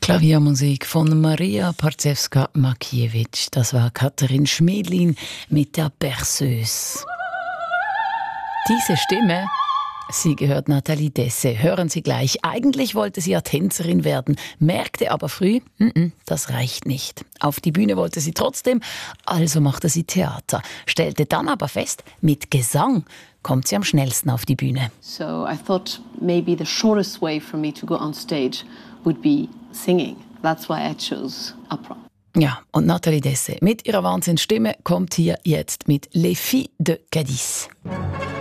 Klaviermusik von Maria Parzewska-Makiewicz. Das war Katharin Schmedlin mit der Berceuse. Diese Stimme, sie gehört Nathalie Dessay. Hören Sie gleich. Eigentlich wollte sie ja Tänzerin werden, merkte aber früh, das reicht nicht. Auf die Bühne wollte sie trotzdem, also machte sie Theater. Stellte dann aber fest, mit Gesang kommt sie am schnellsten auf die Bühne. So I thought maybe the shortest way for me to go on stage would be singing. That's why I chose opera. Ja, und Nathalie Dessay mit ihrer Wahnsinnsstimme kommt hier jetzt mit Les Filles de Cadix.